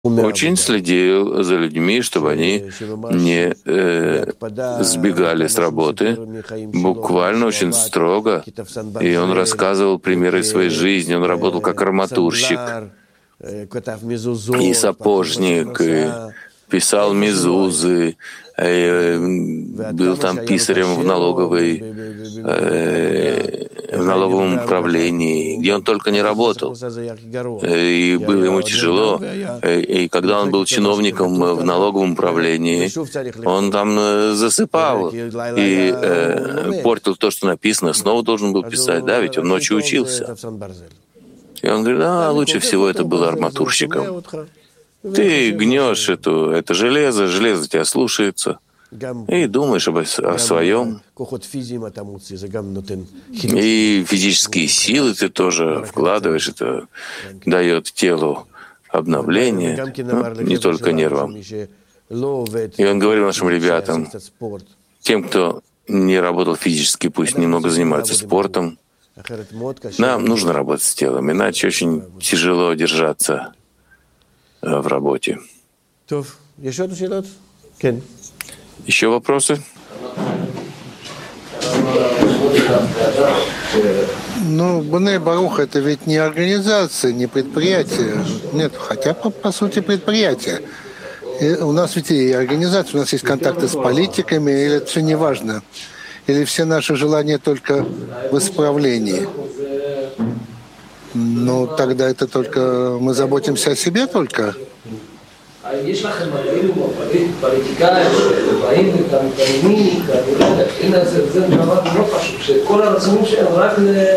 очень следил за людьми, чтобы они не сбегали с работы, буквально очень строго. И он рассказывал примеры своей жизни. Он работал как арматурщик и сапожник, и писал мезузы, был там писарем в налоговом управлении, где он только не работал. И было ему тяжело. И когда он был чиновником в налоговом управлении, он там засыпал и портил то, что написано, снова должен был писать, да, ведь он ночью учился. И он говорит, лучше всего это было арматурщиком. Ты гнешь это железо, железо тебя слушается, и думаешь о своем. И физические силы ты тоже вкладываешь, это дает телу обновление, не только нервам. И он говорил нашим ребятам, тем, кто не работал физически, пусть немного занимаются спортом. Нам нужно работать с телом, иначе очень тяжело держаться в работе. Еще вопросы? Бней Барух — это ведь не организация, не предприятие. Нет, хотя по сути предприятие. И у нас ведь и организация, у нас есть контакты с политиками, или это все не важно? Или все наши желания только в исправлении? Тогда это только мы заботимся о себе только. יש לכם מגעים פוליטיקאים שבאים ומתעניינים, הנה זה דבר לא פשוט, שכל הרצונים שהם רק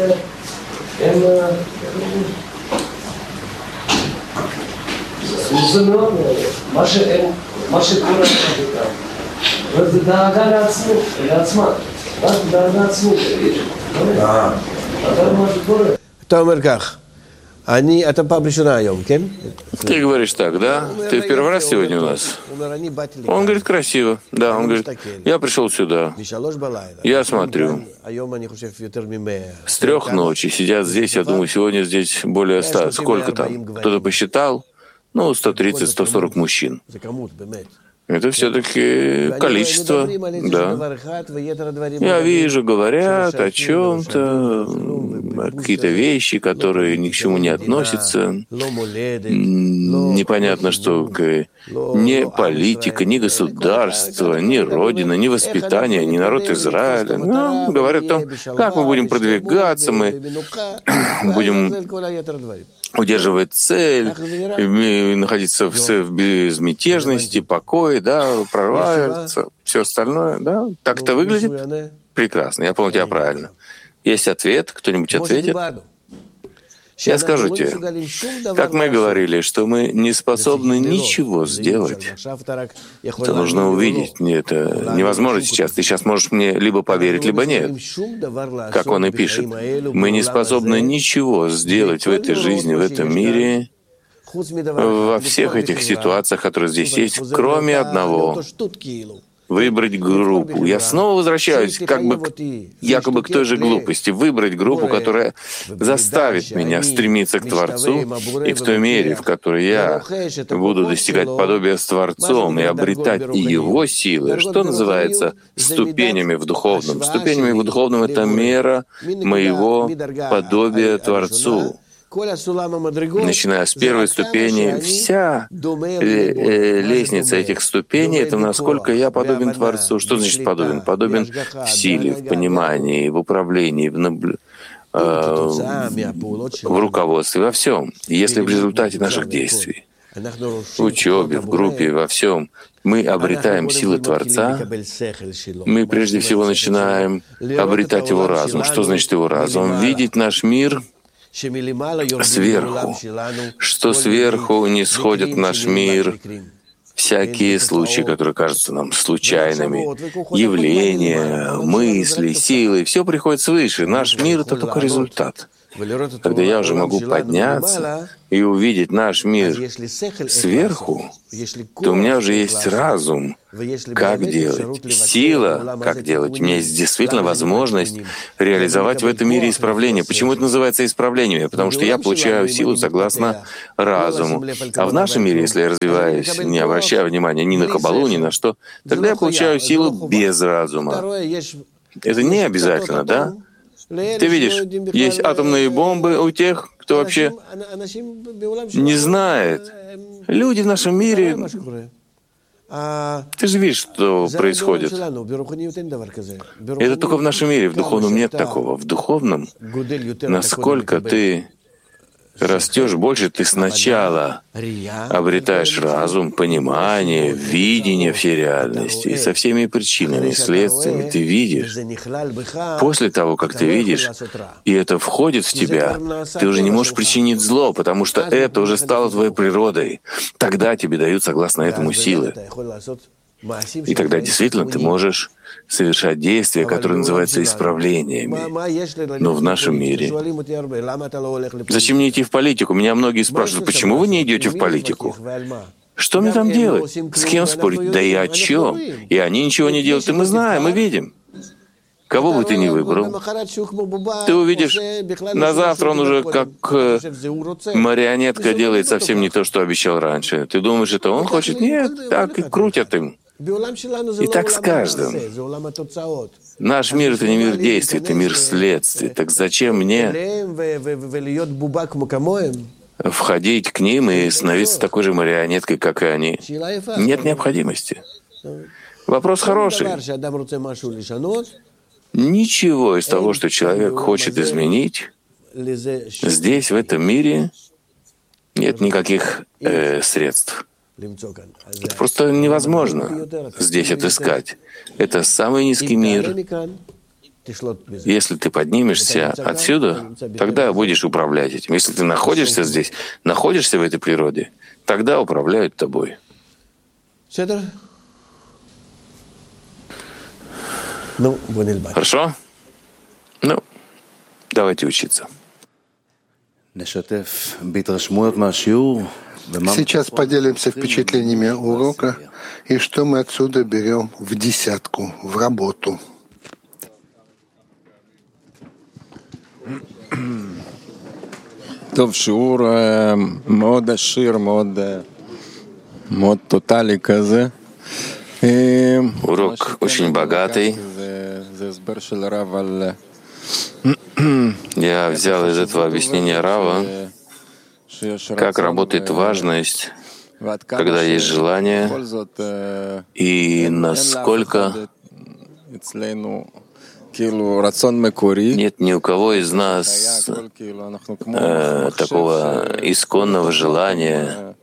זה מאוד מה שקורה איתם. זה דאגה לעצמם, רק דאגה עצמית. אתה מה שקורה. אתה אומר כך, אתה פעם ראשונה היום, כן? Ты говоришь так, да? Ты в первый раз сегодня у нас? Он говорит, красиво. Да, он говорит, я пришел сюда. Я смотрю. С 3 ночи сидят здесь, я думаю, сегодня здесь более 100. Сколько там? Кто-то посчитал? 130-140 мужчин. Это все-таки количество, да. Я вижу, говорят о чем-то, какие-то вещи, которые ни к чему не относятся. Непонятно, что ни политика, ни государство, ни Родина, ни воспитание, ни народ Израиля. Говорят о том, как мы будем продвигаться, мы будем удерживать цель, находиться в безмятежности, покое, да, прорваться, все остальное, да. Так это выглядит? Прекрасно, я понял тебя правильно. Есть ответ? Кто-нибудь ответит? Я скажу тебе, как мы говорили, что мы не способны ничего сделать. Это нужно увидеть. Это невозможно сейчас. Ты сейчас можешь мне либо поверить, либо нет. Как он и пишет. Мы не способны ничего сделать в этой жизни, в этом мире, во всех этих ситуациях, которые здесь есть, кроме одного. Выбрать группу. Я снова возвращаюсь якобы к той же глупости. Выбрать группу, которая заставит меня стремиться к Творцу, и в той мере, в которой я буду достигать подобия с Творцом и обретать Его силы, что называется ступенями в духовном. Ступенями в духовном — это мера моего подобия Творцу. Начиная с первой ступени, вся лестница этих ступеней — это насколько я подобен Творцу. Что значит подобен? Подобен в силе, в понимании, в управлении, в руководстве, во всем. И если в результате наших действий, в учебе, в группе, во всем, мы обретаем силы Творца, мы прежде всего начинаем обретать Его разум. Что значит Его разум? Видеть наш мир сверху, что сверху не сходят в наш мир всякие случаи, которые кажутся нам случайными, явления, мысли, силы, все приходит свыше. Наш мир — это только результат. когда я уже могу подняться и увидеть наш мир сверху, то у меня уже есть разум, как делать, сила, как делать. У меня есть действительно возможность реализовать в этом мире исправление. Почему это называется исправлением? Потому что я получаю силу согласно разуму. А в нашем мире, если я развиваюсь, не обращая внимания ни на кабалу, ни на что, тогда я получаю силу без разума. Это не обязательно, да? Ты видишь, есть атомные бомбы у тех, кто вообще не знает. Люди в нашем мире... Ты же видишь, что происходит. Это только в нашем мире, в духовном нет такого. В духовном, насколько ты растешь больше, ты сначала обретаешь разум, понимание, видение всей реальности. И со всеми причинами, следствиями ты видишь. После того, как ты видишь, и это входит в тебя, ты уже не можешь причинить зло, потому что это уже стало твоей природой. Тогда тебе дают, согласно этому, силы. И тогда действительно ты можешь совершать действия, которые называются исправлениями. Но в нашем мире... Зачем мне идти в политику? Меня многие спрашивают, почему вы не идете в политику? Что мне там делать? С кем спорить? Да и о чем? И они ничего не делают, и мы знаем, мы видим. Кого бы ты ни выбрал, ты увидишь, на завтра он уже как марионетка делает совсем не то, что обещал раньше. Ты думаешь, это он хочет? Нет, так и крутят им. И так с каждым. Наш мир — это не мир действий, это мир следствий. Так зачем мне входить к ним и становиться такой же марионеткой, как и они? Нет необходимости. Вопрос хороший. Ничего из того, что человек хочет изменить, здесь, в этом мире, нет никаких средств. Это просто невозможно здесь отыскать. Это самый низкий мир. Если ты поднимешься отсюда, тогда будешь управлять этим. Если ты находишься здесь, находишься в этой природе, тогда управляют тобой. Хорошо? Ну, давайте учиться. Сейчас поделимся впечатлениями урока и что мы отсюда берем в десятку, в работу. טוב, שיעור מאוד עשיר, מאוד טוטלי כזה. Урок очень богатый. Я взял из этого объяснения Рава, как работает важность, когда есть желание, и насколько нет ни у кого из нас такого исконного желания.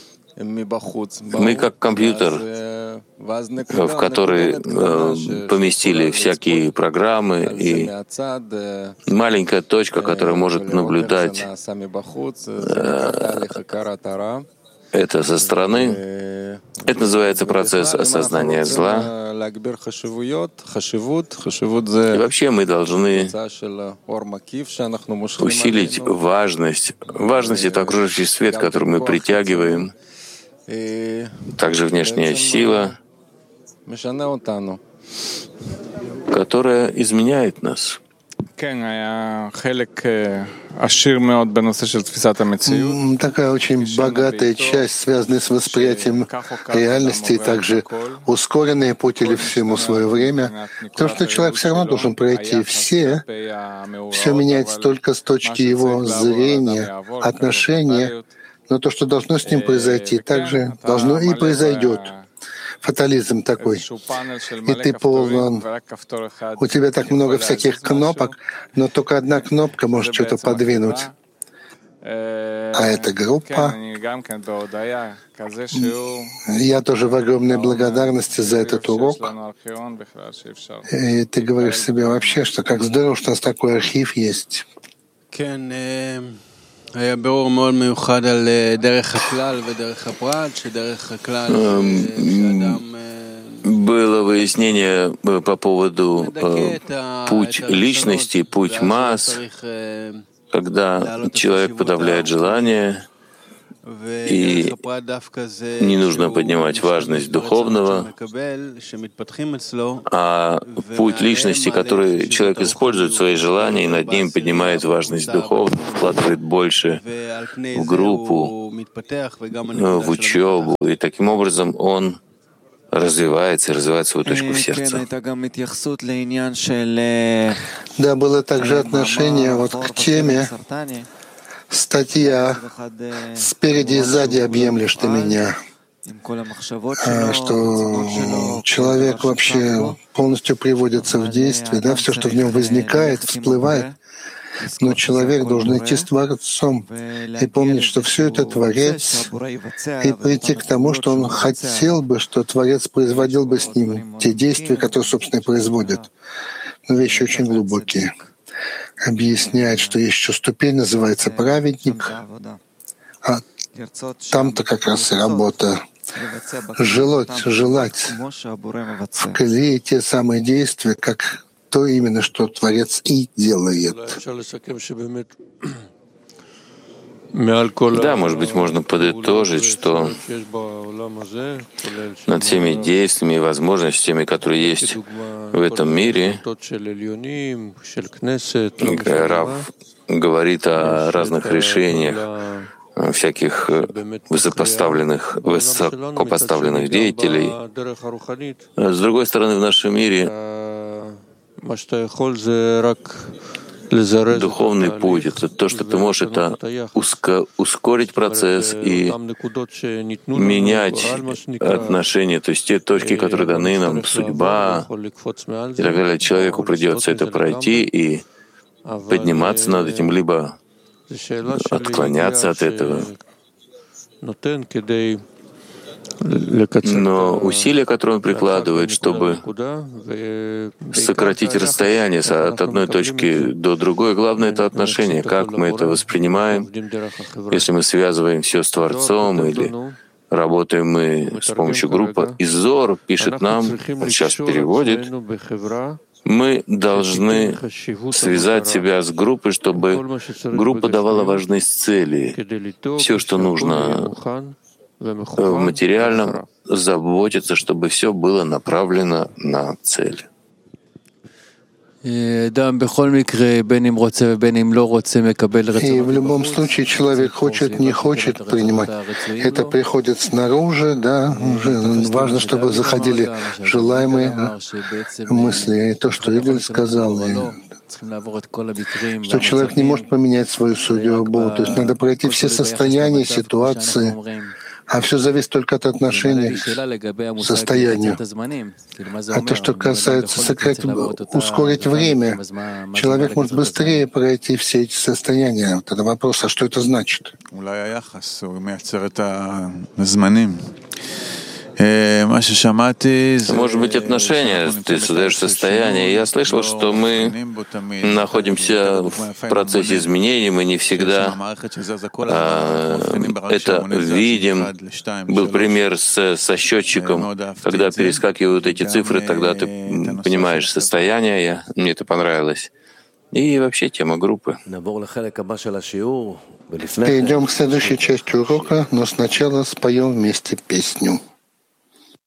Мы как компьютер, в который поместили всякие программы, и маленькая точка, которая может наблюдать это со стороны, это называется процесс осознания зла. И вообще мы должны усилить важность. Важность — это окружающий свет, который мы притягиваем. Также внешняя сила, которая изменяет нас. Такая очень богатая часть, связанная с восприятием реальности, и также ускоренный путь или всему свое время. Потому что человек все равно должен пройти все меняется только с точки его зрения, отношения, но то, что должно с ним произойти, также должно и произойдет. Фатализм такой. И ты полон. У тебя так много всяких кнопок, но только одна кнопка может что-то подвинуть. А эта группа... Я тоже в огромной благодарности за этот урок. И ты говоришь себе вообще, что как здорово, что у нас такой архив есть. Было выяснение по поводу путь личности, путь масс. когда человек подавляет желание, и не нужно поднимать важность духовного, а путь личности, который человек использует свои желания, и над ним поднимает важность духовного, вкладывает больше в группу, в учебу, и таким образом он развивается и развивает свою точку в сердце. Да, было также отношение вот к теме статья «Спереди и сзади объемлешь ты меня», что человек вообще полностью приводится в действие, да, все, что в нем возникает, всплывает, но человек должен идти с Творцом и помнить, что все это Творец, и прийти к тому, что он хотел бы, что Творец производил бы с ним те действия, которые, собственно, и производят. Но вещи очень глубокие. Объясняет, что есть еще ступень, называется праведник, а там-то как раз и работа. Желать вклеить те самые действия, как то именно, что Творец и делает. Да, может быть, можно подытожить, что над всеми действиями и возможностями, которые есть в этом мире, Рав говорит о разных решениях всяких высокопоставленных деятелей. С другой стороны, в нашем мире духовный путь — это то, что ты можешь это ускорить процесс и менять отношения, то есть те точки, которые даны нам, судьба и так далее. Человеку придется это пройти и подниматься над этим, либо отклоняться от этого. Но усилия, которые он прикладывает, чтобы сократить расстояние от одной точки до другой, главное — это отношение, как мы это воспринимаем. Если мы связываем все с Творцом или работаем мы с помощью группы. Изор пишет нам, он сейчас переводит, мы должны связать себя с группой, чтобы группа давала важность цели. Все, что нужно в материальном, заботиться, чтобы все было направлено на цель. И в любом случае человек хочет, не хочет принимать. Это приходит снаружи, да. Важно, чтобы заходили желаемые мысли. И то, что Игорь сказал, что человек не может поменять свою судьбу. То есть надо пройти все состояния, ситуации. А все зависит только от отношения к состоянию. А то, что касается ускорить время, человек может быстрее пройти все эти состояния. Тогда вопрос, а что это значит? Может быть, отношения, ты создаешь состояние. Я слышал, что мы находимся в процессе изменений, мы не всегда это видим. Был пример со счетчиком, когда перескакивают эти цифры, тогда ты понимаешь состояние, мне это понравилось. И вообще тема группы. Перейдем к следующей части урока, но сначала споем вместе песню.